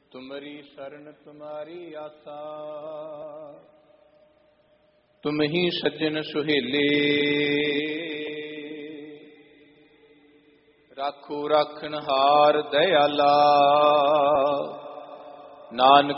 ਤੁਮਰੀ ਸ਼ਰਨ ਤੁਮਾਰੀ ਆਸਾ। ਤੁਮ ਹੀ ਸੱਜਣ ਸੁਹੇਲੇ, ਰਾਖੋ ਰਾਖਣਹਾਰ ਦਇਆਲਾ। ਨਾਨਕ